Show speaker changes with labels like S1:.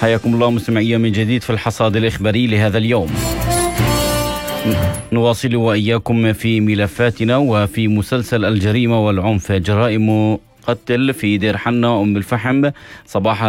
S1: حياكم الله مستمعية من جديد في الحصاد الإخباري لهذا اليوم. نواصل وإياكم في ملفاتنا. وفي مسلسل الجريمة والعنف، جرائم قتل في دير حنا أم الفحم صباح